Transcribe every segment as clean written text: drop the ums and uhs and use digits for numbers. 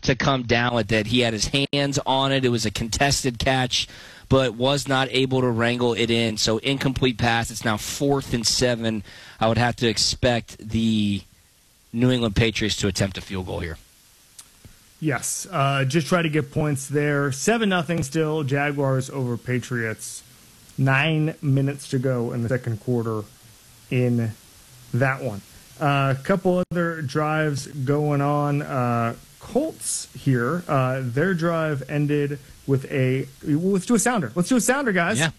to come down with it. He had his hands on it. It was a contested catch, but was not able to wrangle it in. So incomplete pass. It's now 4th and 7. I would have to expect the New England Patriots to attempt a field goal here. Yes, just try to get points there. 7-0 still, Jaguars over Patriots. 9 minutes to go in the second quarter in that one. A couple other drives going on. Colts here, their drive ended with let's do a sounder. Let's do a sounder, guys. Yeah.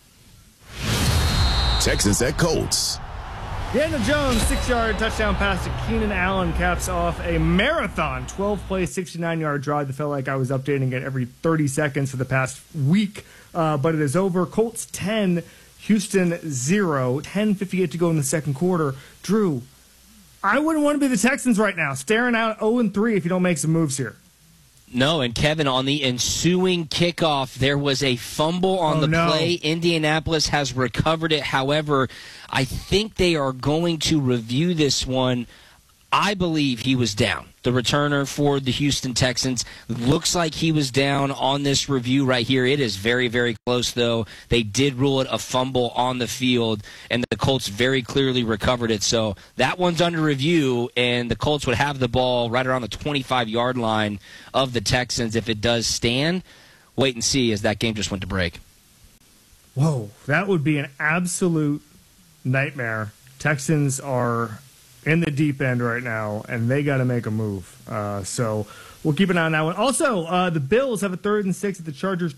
Texans at Colts. Daniel Jones, 6-yard touchdown pass to Keenan Allen caps off a marathon 12-play, 69-yard drive that felt like I was updating it every 30 seconds for the past week. But it is over. Colts 10, Houston 0. 10:58 to go in the second quarter. Drew, I wouldn't want to be the Texans right now, staring out 0-3 if you don't make some moves here. No, and Kevin, on the ensuing kickoff, there was a fumble on play. Indianapolis has recovered it. However, I think they are going to review this one. I believe he was down. The returner for the Houston Texans looks like he was down on this review right here. It is very, very close, though. They did rule it a fumble on the field, and the Colts very clearly recovered it. So that one's under review, and the Colts would have the ball right around the 25-yard line of the Texans if it does stand. Wait and see as that game just went to break. Whoa, that would be an absolute nightmare. Texans are in the deep end right now, and they got to make a move. So we'll keep an eye on that one. Also, the Bills have a 3rd and 6 at the Chargers'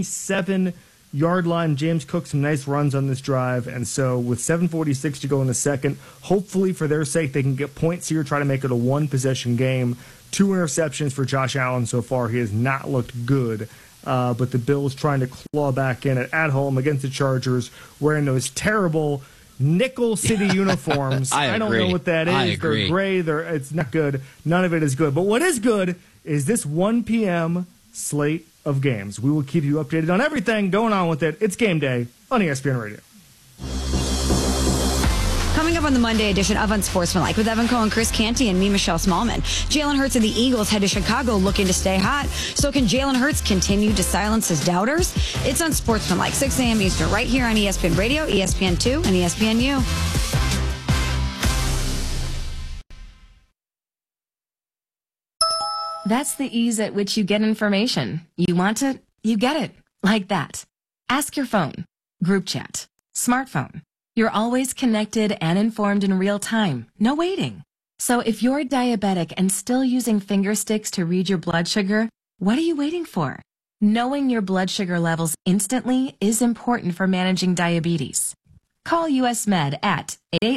27-yard line. James Cook, some nice runs on this drive. And so with 7:46 to go in the second, hopefully for their sake they can get points here, try to make it a one-possession game. 2 interceptions for Josh Allen so far. He has not looked good. But the Bills trying to claw back in at home against the Chargers, wearing those terrible Nickel City uniforms. I don't know what that is. They're gray. It's not good. None of it is good. But what is good is this 1 p.m. slate of games. We will keep you updated on everything going on with it. It's game day on ESPN Radio. Coming up on the Monday edition of Unsportsmanlike with Evan Cohen, Chris Canty, and me, Michelle Smallman. Jalen Hurts and the Eagles head to Chicago looking to stay hot. So can Jalen Hurts continue to silence his doubters? It's Unsportsmanlike, 6 a.m. Eastern, right here on ESPN Radio, ESPN2, and ESPNU. That's the ease at which you get information. You want it, you get it. Like that. Ask your phone. Group chat. Smartphone. You're always connected and informed in real time. No waiting. So if you're diabetic and still using finger sticks to read your blood sugar, what are you waiting for? Knowing your blood sugar levels instantly is important for managing diabetes. Call US Med at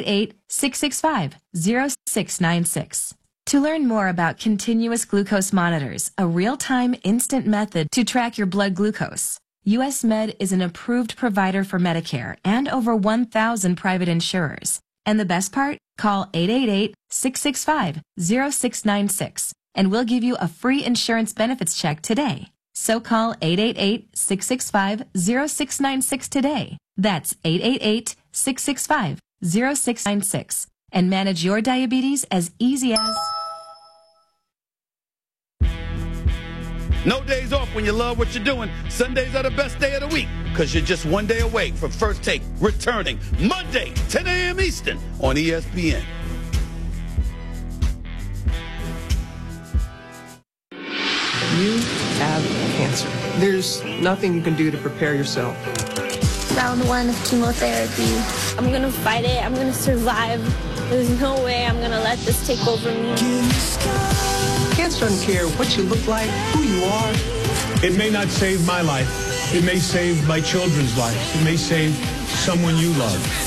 888-665-0696. To learn more about continuous glucose monitors, a real-time instant method to track your blood glucose, US Med is an approved provider for Medicare and over 1,000 private insurers. And the best part? Call 888-665-0696 and we'll give you a free insurance benefits check today. So call 888-665-0696 today. That's 888-665-0696 and manage your diabetes as easy as... No days off when you love what you're doing. Sundays are the best day of the week because you're just one day away from First Take returning Monday, 10 a.m. Eastern on ESPN. You have cancer. There's nothing you can do to prepare yourself. Round 1 of chemotherapy. I'm going to fight it. I'm going to survive. There's no way I'm going to let this take over me. Cancer doesn't care what you look like, who you are. It may not save my life. It may save my children's lives. It may save someone you love.